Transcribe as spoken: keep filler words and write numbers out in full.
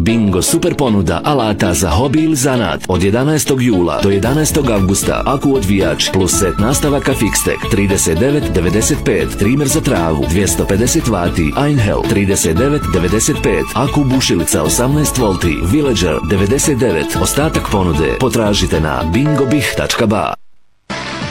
Bingo super ponuda alata za hobi ili zanat od jedanaestog jula do jedanaestog avgusta. Aku odvijač plus set nastavaka Fixtech trideset devet devedeset pet, trimer za travu dvjesto pedeset vati, Einhell trideset devet devedeset pet, aku bušilica osamnaest volti, Villager devedeset devet. Ostatak ponude potražite na bingo bih tačka ba.